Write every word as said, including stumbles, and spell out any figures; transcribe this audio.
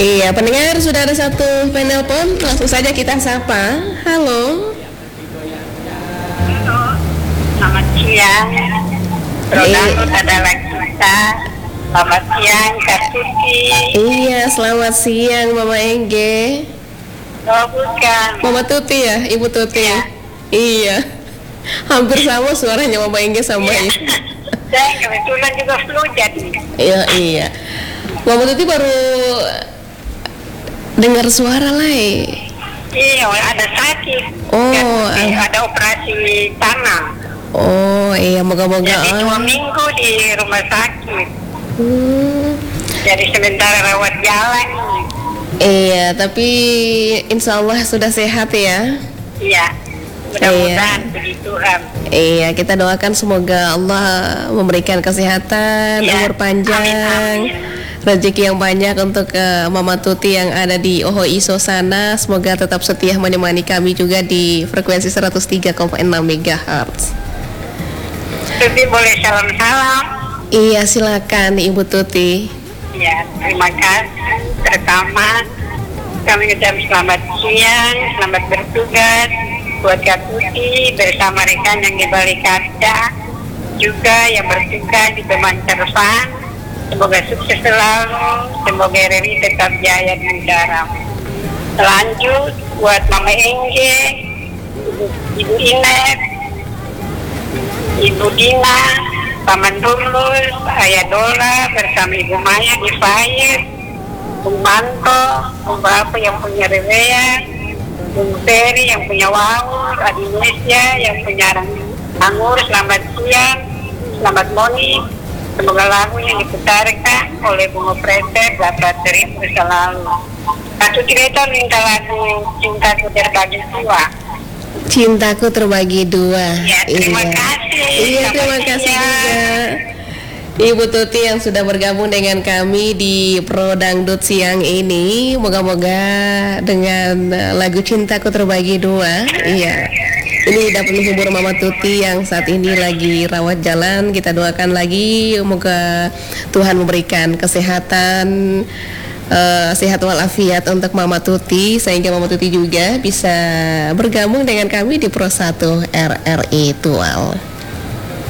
Iya, pendengar sudah ada satu penelpon, langsung saja kita sapa. Halo. Halo, selamat siang. Produk adalah kita. Selamat siang, Kak Tuti. Iya, selamat siang Mama Engge. Oh, bukan. Mama Tuti ya, Ibu Tuti. Ya. Iya. Hampir sama suaranya Mama Engge sama Iya. Ibu. Saya kebetulan juga flu jadi. Iya, iya. Mama Tuti baru dengar suara lai. Iya, ada sakit. Oh, Jadi, ah. ada operasi tangan. Oh, iya, moga-moga. Jadi dua ah. minggu di rumah sakit. Hmm. Jadi sementara rawat jalan. Iya, tapi insya Allah sudah sehat ya. Iya. Mudah-mudahan puji Tuhan. Iya, kita doakan semoga Allah memberikan kesehatan, Ya, umur panjang, amin, amin. rezeki yang banyak untuk uh, Mama Tuti yang ada di Ohoiso sana. Semoga tetap setia menemani kami juga di frekuensi seratus tiga koma enam megahertz. Tuti boleh salam-salam. Iya, silakan Ibu Tuti. Ya, terima kasih. Pertama, kami ucap selamat siang, selamat bertugas buat Kak Tuti bersama rekan yang di balik kaca, juga yang bertugas di Pemancarsan. Semoga sukses selalu, semoga Riri tetap jaya dan garam. Lanjut buat Mama Engge, Ibu, Ibu Ines, Ibu Dina, Paman Dulus, Ayah Dola bersama Ibu Maya di Fayet, Bung Manto, Bung Bapak yang punya Rewea, Bung Ferry yang punya Wawur, Adi Indonesia yang punya Anggur. Selamat siang, selamat morning. Semoga lagu yang diputarkan oleh Bung Operator dapat terima selalu. Satu cerita minta lagu Cintaku Terbagi Dua. Cintaku terbagi dua. Ya, terima Iya. kasih. Iya, Selamat terima kasih siang. juga Ibu Tuti yang sudah bergabung dengan kami di Pro Dangdut siang ini. Moga-moga dengan uh, lagu Cintaku Terbagi Dua, iya, ini dapat menghibur Mama Tuti yang saat ini lagi rawat jalan. Kita doakan lagi, moga Tuhan memberikan kesehatan, uh, sehat walafiat untuk Mama Tuti, sehingga Mama Tuti juga bisa bergabung dengan kami di Pro satu R R I Tual.